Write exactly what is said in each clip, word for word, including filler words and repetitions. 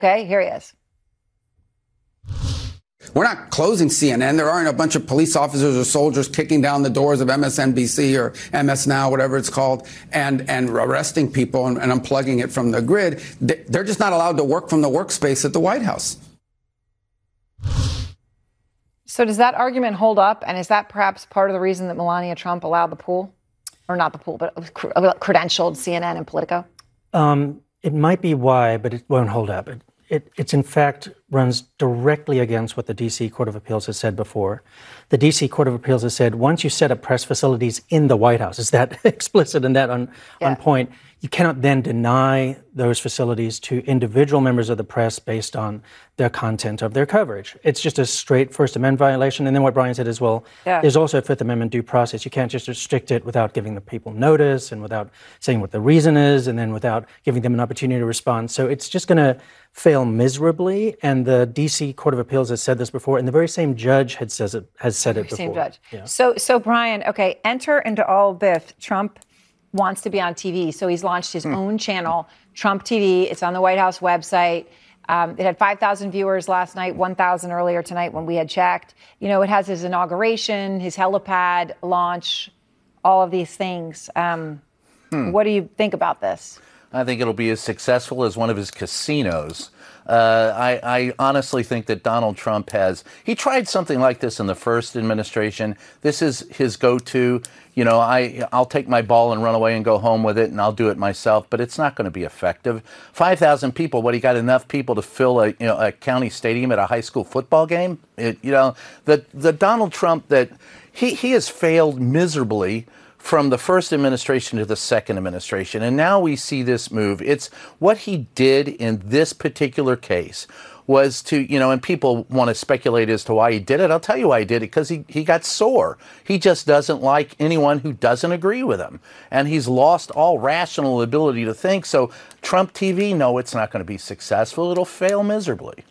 Okay, here he is. We're not closing C N N. There aren't a bunch of police officers or soldiers kicking down the doors of M S N B C or M S Now, whatever it's called, and, and arresting people and, and unplugging it from the grid. They're just not allowed to work from the workspace at the White House. So does that argument hold up? And is that perhaps part of the reason that Melania Trump allowed the pool? Or not the pool, but credentialed C N N and Politico? Um, it might be why, but it won't hold up. It, it, it's in fact runs directly against what the D C Court of Appeals has said before. The D C Court of Appeals has said once you set up press facilities in the White House, it's that explicit and that on, yeah. on point, you cannot then deny those facilities to individual members of the press based on the content of their coverage. It's just a straight First Amendment violation. And then what Brian said as well, yeah. there's also a Fifth Amendment due process. You can't just restrict it without giving the people notice and without saying what the reason is and then without giving them an opportunity to respond. So it's just going to fail miserably. And the D C Court of Appeals has said this before, and the very same judge had says it, has said it before. Same judge. Yeah. So, so Brian, okay, enter into all of this. Trump wants to be on T V, so he's launched his mm. own channel, Trump T V. It's on the White House website. Um, it had five thousand viewers last night, one thousand earlier tonight when we had checked. You know, it has his inauguration, his helipad launch, all of these things. Um, hmm. What do you think about this? I think it'll be as successful as one of his casinos. Uh, I, I honestly think that Donald Trump has, he tried something like this in the first administration. This is his go-to. You know, I, I'll take my ball and run away and go home with it, and I'll do it myself, but it's not going to be effective. five thousand people, what, he got enough people to fill a, you know, a county stadium at a high school football game? It, you know, the, the Donald Trump that, he, he has failed miserably from the first administration to the second administration. And now we see this move. It's what he did in this particular case was to, you know, and people want to speculate as to why he did it. I'll tell you why he did it, because he, he got sore. He just doesn't like anyone who doesn't agree with him. And he's lost all rational ability to think. So Trump T V, no, it's not going to be successful. It'll fail miserably.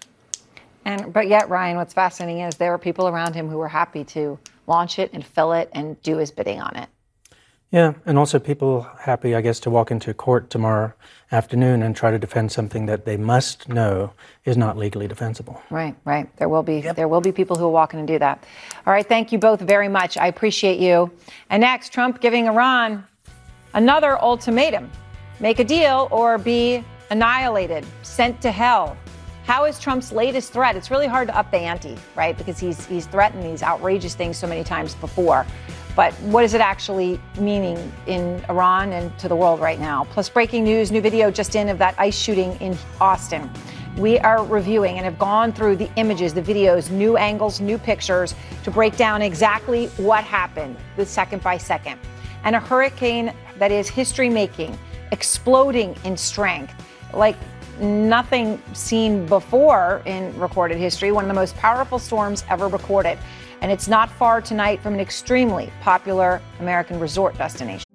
And but yet, Ryan, what's fascinating is there were people around him who were happy to launch it and fill it and do his bidding on it. Yeah, and also people happy, I guess, to walk into court tomorrow afternoon and try to defend something that they must know is not legally defensible. Right, right. There will be yep. there will be people who will walk in and do that. All right, thank you both very much. I appreciate you. And next, Trump giving Iran another ultimatum: make a deal or be annihilated, sent to hell. How is Trump's latest threat? It's really hard to up the ante, right? Because he's he's threatened these outrageous things so many times before. But what is it actually meaning in Iran and to the world right now? Plus, breaking news, new video just in of that ICE shooting in Austin. We are reviewing and have gone through the images, the videos, new angles, new pictures to break down exactly what happened, the second by second. And a hurricane that is history-making, exploding in strength, like nothing seen before in recorded history, one of the most powerful storms ever recorded. And it's not far tonight from an extremely popular American resort destination.